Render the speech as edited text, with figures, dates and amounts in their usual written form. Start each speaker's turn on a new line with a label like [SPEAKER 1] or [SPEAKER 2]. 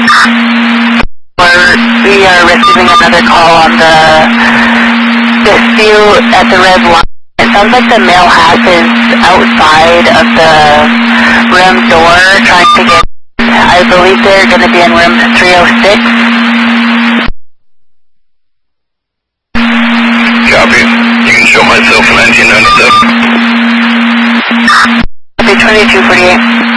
[SPEAKER 1] We are receiving another call on the dispute at the red line. It sounds like the male half is outside of the room door trying to get in. I believe they're going to be in room 306.
[SPEAKER 2] Copy. You can show myself 1997.
[SPEAKER 1] Copy 2248.